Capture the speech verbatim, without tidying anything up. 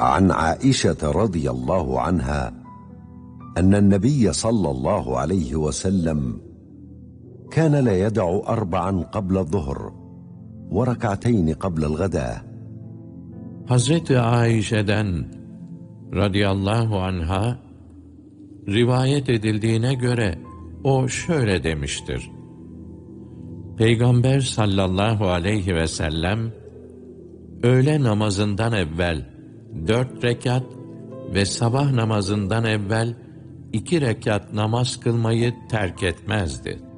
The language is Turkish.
عن عائشة رضي الله عنها أن النبي صلى الله عليه وسلم كان لا يدع أربعا قبل الظهر وركعتين قبل الغداء. Hazreti Ayşe'den radıyallahu anha rivayet edildiğine göre o şöyle demiştir: Peygamber sallallahu aleyhi ve sellem öğle namazından evvel dört rekat ve sabah namazından evvel iki rekat namaz kılmayı terk etmezdi.